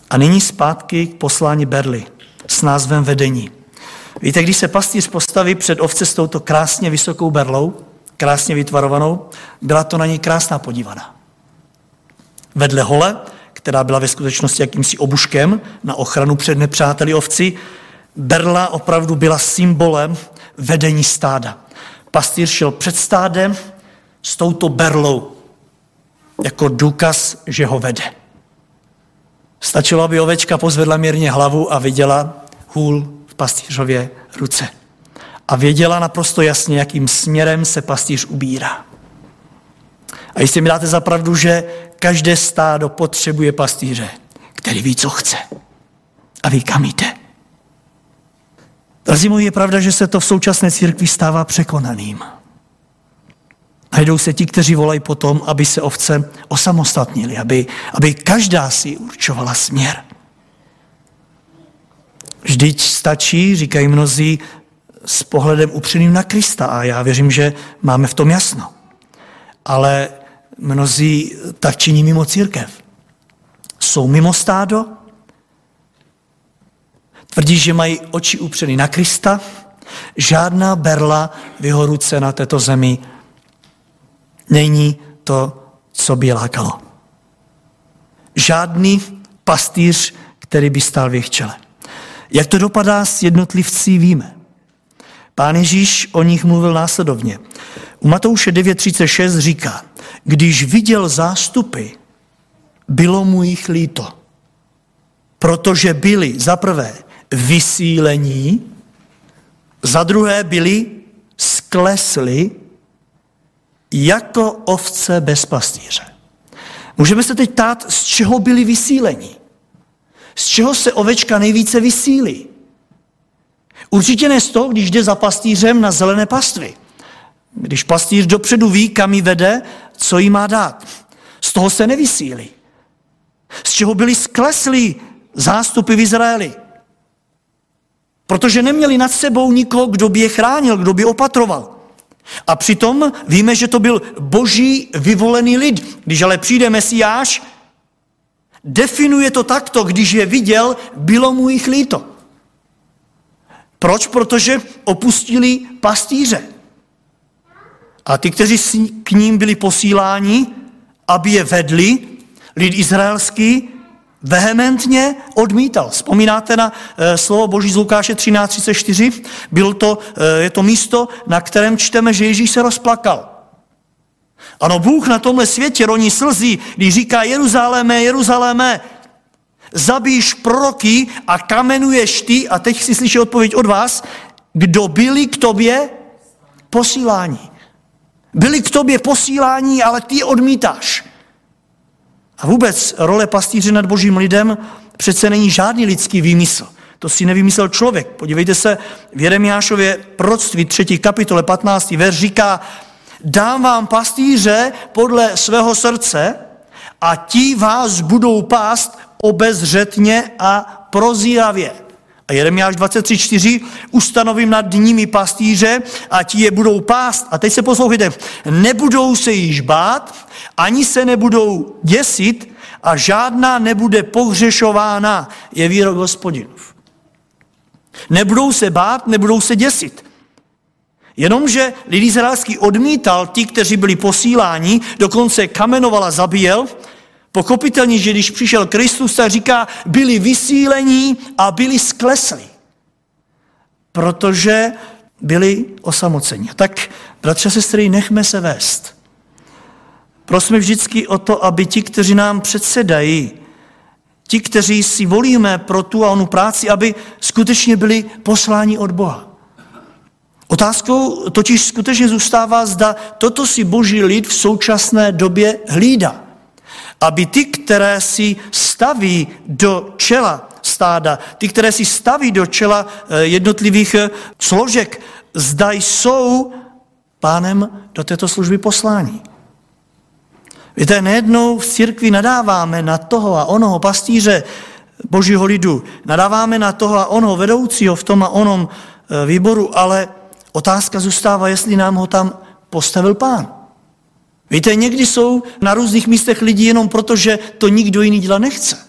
A nyní zpátky k poslání berly s názvem vedení. Víte, když se pastýř postaví před ovce s touto krásně vysokou berlou, krásně vytvarovanou, byla to na něj krásná podívaná. Vedle hole, která byla ve skutečnosti jakýmsi obuškem na ochranu před nepřáteli ovci, berla opravdu byla symbolem vedení stáda. Pastýř šel před stádem s touto berlou jako důkaz, že ho vede. Stačilo, aby ovečka pozvedla mírně hlavu a viděla hůl v pastýřově ruce. A věděla naprosto jasně, jakým směrem se pastýř ubírá. A jistě mi dáte za pravdu, že každé stádo potřebuje pastýře, který ví, co chce a ví, kam jde. Drazí moji, je pravda, že se to v současné církvi stává překonaným. Najdou se ti, kteří volají potom, aby se ovce osamostatnili, aby každá si určovala směr. Vždyť stačí, říkají mnozí, s pohledem upřeným na Krista a já věřím, že máme v tom jasno. Ale mnozí tak činí mimo církev. Jsou mimo stádo, tvrdí, že mají oči upřeny na Krista, žádná berla v jeho ruce na této zemi není to, co by je lákalo. Žádný pastýř, který by stál v jejich čele. Jak to dopadá s jednotlivci, víme. Pán Ježíš o nich mluvil následovně. U Matouše 9.36 říká, když viděl zástupy, bylo mu jich líto, protože byli za prvé vysílení, za druhé byli sklesli jako ovce bez pastýře. Můžeme se teď ptát, z čeho byli vysíleni? Z čeho se ovečka nejvíce vysílí? Určitě ne z toho, když jde za pastýřem na zelené pastvy. Když pastýř dopředu ví, kam ji vede, co jí má dát. Z toho se nevysílí. Z čeho byli skleslí zástupy v Izraeli? Protože neměli nad sebou nikoho, kdo by je chránil, kdo by opatroval. A přitom víme, že to byl boží vyvolený lid. Když ale přijde Mesiáš, definuje to takto, když je viděl, bylo mu jich líto. Proč? Protože opustili pastýře. A ty, kteří k ním byli posíláni, aby je vedli, lid izraelský vehementně odmítal. Vzpomínáte na slovo Boží z Lukáše 13.34? Je to místo, na kterém čteme, že Ježíš se rozplakal. Ano, Bůh na tomhle světě roní slzy, když říká Jeruzaléme, Jeruzaléme, zabíš proroky a kamenuješ ty, a teď si slyší odpověď od vás, kdo byli k tobě posílání. Byli k tobě posílání, ale ty odmítáš. A vůbec role pastýře nad božím lidem přece není žádný lidský výmysl. To si nevymyslel člověk. Podívejte se, v Jeremiášově proroctví 3. kapitole 15. verš říká, dám vám pastýře podle svého srdce a ti vás budou pást obezřetně a prozíravě. A Jeremiáš 23.4, ustanovím nad nimi pastýře a ti je budou pást. A teď se poslouchejte, nebudou se již bát, ani se nebudou děsit a žádná nebude pohřešována, je výrok Hospodinův. Nebudou se bát, nebudou se děsit. Jenomže lid izraelský odmítal ti, kteří byli posíláni, dokonce kamenoval a zabíjel. Pochopitelně, že když přišel Kristus, tak říká, byli vysílení a byli sklesli. Protože byli osamoceni. Tak, bratři a sestry, nechme se vést. Prosme vždycky o to, aby ti, kteří nám předsedají, ti, kteří si volíme pro tu a onu práci, aby skutečně byli posláni od Boha. Otázkou totiž skutečně zůstává, zda toto si boží lid v současné době hlídá. Aby ty, které si staví do čela stáda, ty, které si staví do čela jednotlivých složek, zda jsou Pánem do této služby poslání. Víte, nejednou v církvi nadáváme na toho a onoho pastýře božího lidu, nadáváme na toho a onoho vedoucího v tom a onom výboru, ale otázka zůstává, jestli nám ho tam postavil Pán. Víte, někdy jsou na různých místech lidi jenom proto, že to nikdo jiný dělat nechce.